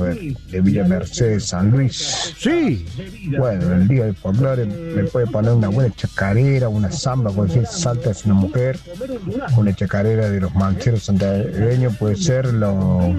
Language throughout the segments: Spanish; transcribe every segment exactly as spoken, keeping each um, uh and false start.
Christopher de Villa Mercedes, San Luis. Sí. Bueno, en el día del folclore me puede poner una buena chacarera, una samba, cualquier salta es una mujer, una chacarera de los mancheros santiagueños, puede ser lo...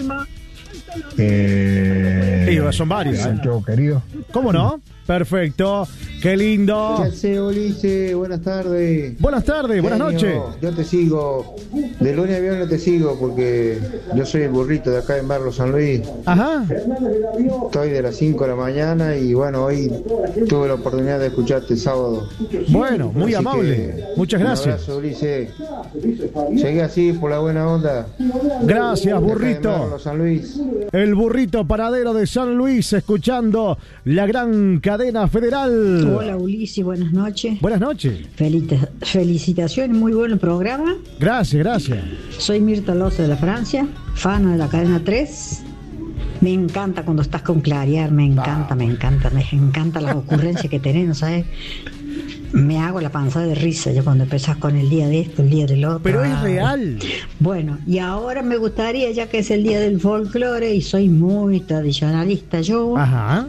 Eh, sí, son varios. Santiago querido. ¿Cómo no? Perfecto, qué lindo. ¿Qué hace, Ulises? Buenas tardes. Buenas tardes, buenas Genio, noches. Yo te sigo, de lunes a viernes te sigo porque yo soy el burrito de acá en Barrio San Luis. Ajá. Estoy de las cinco de la mañana y bueno, hoy tuve la oportunidad de escucharte el sábado. Bueno, muy así amable. Muchas gracias. Un abrazo, Ulises. Seguí así por la buena onda. Gracias, burrito. Barrio San Luis. El burrito paradero de San Luis, escuchando la gran cadena federal. Hola Ulises, buenas noches. Buenas noches. Felita- felicitaciones, muy buen programa. Gracias, gracias. Soy Mirta Loza de la Francia, fan de la cadena tres. Me encanta cuando estás con Clarear, me encanta, me encanta, me encanta las ocurrencias que tenés, ¿sabes? Me hago la panza de risa yo cuando empezás con el día de esto, el día del otro. Pero es real. Bueno, y ahora me gustaría, ya que es el día del folclore y soy muy tradicionalista yo, Ajá.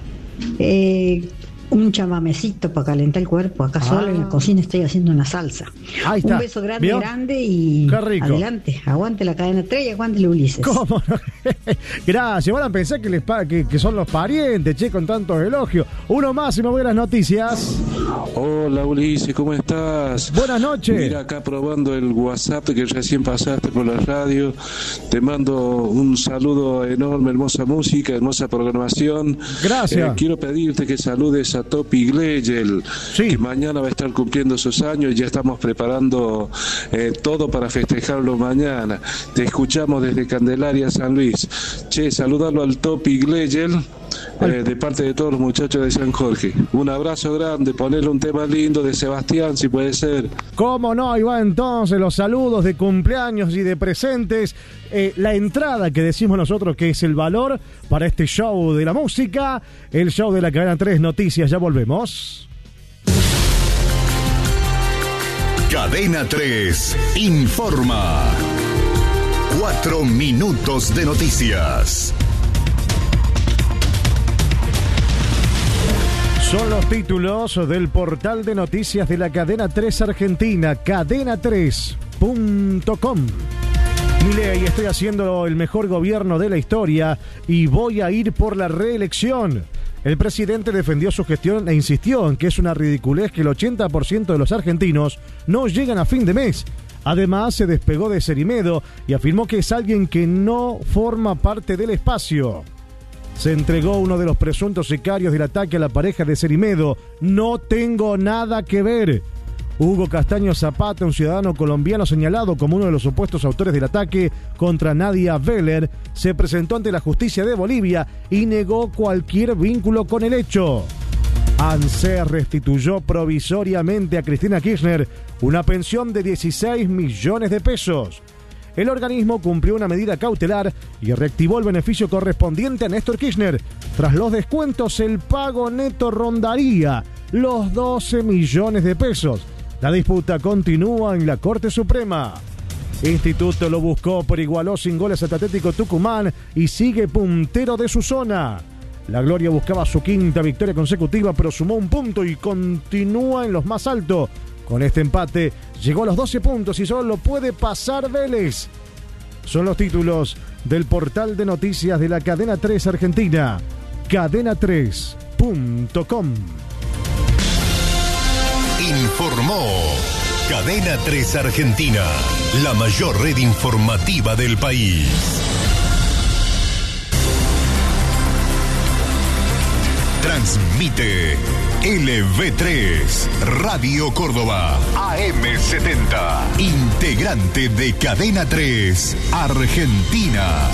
eh, un chamamecito para calentar el cuerpo. Acá Ah. solo en la cocina estoy haciendo una salsa. Ahí está. Un beso grande, ¿Vio? grande y Qué rico. adelante. Aguante la cadena tres y aguante el Ulises. ¿Cómo no? Gracias. Van a pensar que, les pa- que, que son los parientes, che, con tantos elogios. Uno más y me voy a las noticias. Hola Ulises, ¿cómo estás? Buenas noches. Mira, acá probando el WhatsApp que recién pasaste por la radio. Te mando un saludo enorme, hermosa música, hermosa programación. Gracias. Eh, quiero pedirte que saludes a Topi Gleyel, Sí. que mañana va a estar cumpliendo sus años y ya estamos preparando eh, todo para festejarlo mañana. Te escuchamos desde Candelaria, San Luis. Che, saludarlo al Topi Gleyel. Eh, de parte de todos los muchachos de San Jorge. Un abrazo grande, ponerle un tema lindo de Sebastián, si puede ser. ¿Cómo no? Ahí va entonces los saludos de cumpleaños y de presentes. Eh, la entrada que decimos nosotros que es el valor para este show de la música. El show de la cadena tres Noticias. Ya volvemos. Cadena tres informa. Cuatro minutos de noticias. Son los títulos del portal de noticias de la cadena tres Argentina, cadena tres punto com. Milei, estoy haciendo el mejor gobierno de la historia y voy a ir por la reelección. El presidente defendió su gestión e insistió en que es una ridiculez que el ochenta por ciento de los argentinos no llegan a fin de mes. Además, se despegó de Cerimedo y afirmó que es alguien que no forma parte del espacio. Se entregó uno de los presuntos sicarios del ataque a la pareja de Cerimedo. No tengo nada que ver. Hugo Castaño Zapata, un ciudadano colombiano señalado como uno de los supuestos autores del ataque contra Nadia Veller, se presentó ante la justicia de Bolivia y negó cualquier vínculo con el hecho. ANSES restituyó provisoriamente a Cristina Kirchner una pensión de dieciséis millones de pesos. El organismo cumplió una medida cautelar y reactivó el beneficio correspondiente a Néstor Kirchner. Tras los descuentos, el pago neto rondaría los doce millones de pesos. La disputa continúa en la Corte Suprema. Instituto lo buscó, pero igualó sin goles a Atlético Tucumán y sigue puntero de su zona. La Gloria buscaba su quinta victoria consecutiva, pero sumó un punto y continúa en los más altos. Con este empate llegó a los doce puntos y solo puede pasar Vélez. Son los títulos del portal de noticias de la cadena tres Argentina, cadena tres punto com. Informó Cadena tres Argentina, la mayor red informativa del país. Transmite L V tres, Radio Córdoba, A M setenta, integrante de Cadena tres Argentina.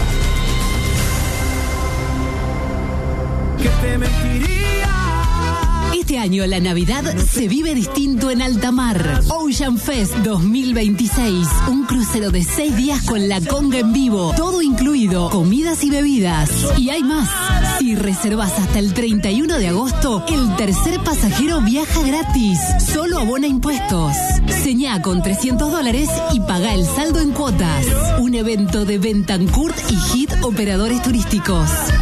Que te mentiría. Este año la Navidad se vive distinto en alta mar. Ocean Fest dos mil veintiséis. Un crucero de seis días con la conga en vivo. Todo incluido, comidas y bebidas. Y hay más. Si reservas hasta el treinta y uno de agosto, el tercer pasajero viaja gratis. Solo abona impuestos. Señá con trescientos dólares y paga el saldo en cuotas. Un evento de Bentancurt y Hit Operadores Turísticos.